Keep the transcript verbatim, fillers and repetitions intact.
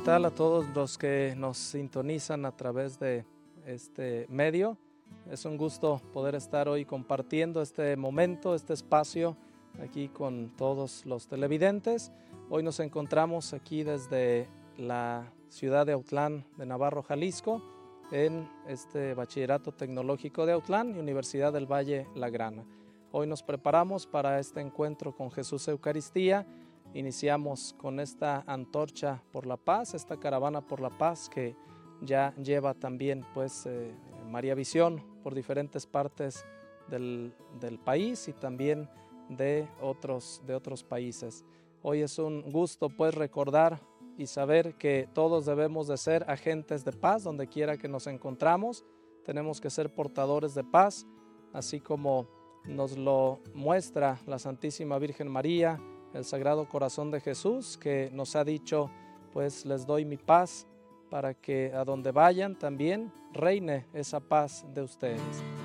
tal a todos los que nos sintonizan a través de este medio? Es un gusto poder estar hoy compartiendo este momento, este espacio aquí con todos los televidentes. Hoy nos encontramos aquí desde la ciudad de Autlán de Navarro, Jalisco, en este Bachillerato Tecnológico de Autlán y Universidad del Valle La Grana. Hoy nos preparamos para este encuentro con Jesús Eucaristía. Iniciamos con esta antorcha por la paz, esta caravana por la paz que ya lleva también pues eh, María Visión por diferentes partes del, del país y también de otros, de otros países. Hoy es un gusto pues recordar y saber que todos debemos de ser agentes de paz donde quiera que nos encontramos. Tenemos que ser portadores de paz, así como nos lo muestra la Santísima Virgen María, el Sagrado Corazón de Jesús, que nos ha dicho, pues les doy mi paz, para que a donde vayan también reine esa paz de ustedes.